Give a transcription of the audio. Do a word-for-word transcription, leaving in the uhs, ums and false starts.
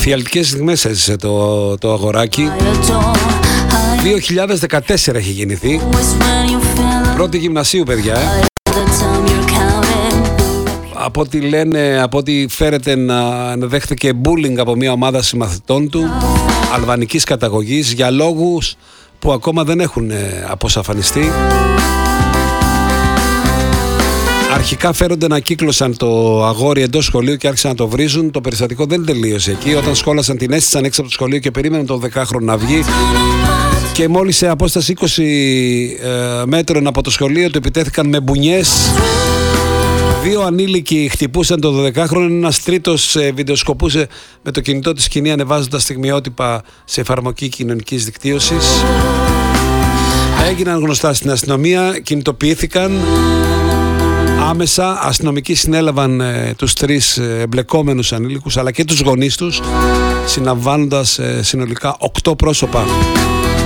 Εφιαλτικές στιγμές έζησε το, το αγοράκι. δύο χιλιάδες δεκατέσσερα έχει γεννηθεί. Πρώτη γυμνασίου, παιδιά, ε. Από ό,τι λένε, από ό,τι φέρεται να, να δέχτηκε bullying από μια ομάδα συμμαθητών του αλβανικής καταγωγής για λόγους που ακόμα δεν έχουν αποσαφανιστεί. Αρχικά φέρονται να κύκλωσαν το αγόρι εντός σχολείου και άρχισαν να το βρίζουν. Το περιστατικό δεν τελείωσε εκεί. Όταν σκόλασαν, την έστησαν έξω από το σχολείο και περίμεναν τον δεκάχρονο να βγει. Και μόλις σε απόσταση είκοσι ε, μέτρων από το σχολείο του επιτέθηκαν με μπουνιές. Δύο ανήλικοι χτυπούσαν το δωδεκάχρονο, ένας τρίτος ε, βιντεοσκοπούσε με το κινητό της σκηνή ανεβάζοντας στιγμιότυπα σε εφαρμογή κοινωνικής δικτύωσης. Έγιναν γνωστά στην αστυνομία, κινητοποιήθηκαν. Άμεσα αστυνομικοί συνέλαβαν ε, τους τρεις ε, εμπλεκόμενους ανήλικους αλλά και τους γονείς τους, συναμβάνοντας ε, συνολικά οκτώ πρόσωπα.